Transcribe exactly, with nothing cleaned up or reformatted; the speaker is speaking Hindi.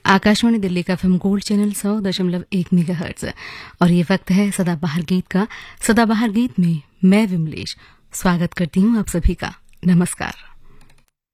आकाशवाणी दिल्ली का फिल्म गोल्ड चैनल सौ दशमलव एक मेगाहर्ट्ज और ये वक्त है सदाबहार गीत का। सदाबहार गीत में मैं विमलेश स्वागत करती हूँ आप सभी का। नमस्कार।